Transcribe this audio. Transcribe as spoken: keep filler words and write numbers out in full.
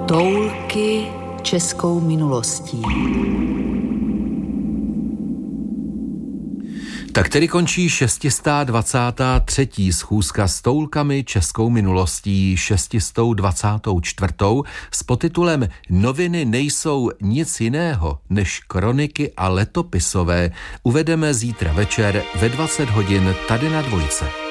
Toulky českou minulostí. Tak tedy končí šestistá dvacátá třetí schůzka s toulkami českou minulostí, šestistá dvacátá čtvrtá s podtitulem Noviny nejsou nic jiného než kroniky a letopisové. Uvedeme zítra večer ve dvacet hodin tady na Dvojce.